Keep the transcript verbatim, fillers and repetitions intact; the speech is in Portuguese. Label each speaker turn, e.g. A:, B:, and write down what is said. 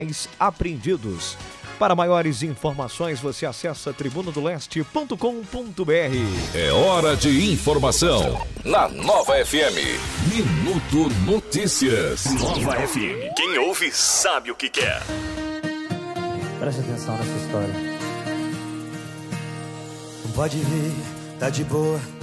A: apreendidos. Para maiores informações, você acessa tribuna do leste ponto com ponto br.
B: É hora de informação na Nova F M. Minuto Notícias.
C: Nova F M. Quem ouve sabe o que quer.
D: Preste atenção nessa história.
E: Não pode vir, tá de boa.